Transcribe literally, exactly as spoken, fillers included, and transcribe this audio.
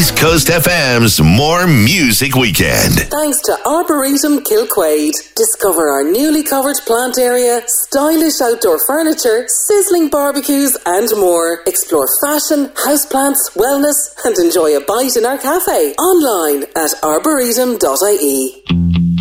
East Coast F M's More Music Weekend. Thanks to Arboretum Kilquade. Discover our newly covered plant area, stylish outdoor furniture, sizzling barbecues and more. Explore fashion, houseplants, wellness and enjoy a bite in our cafe. Online at arboretum dot I E.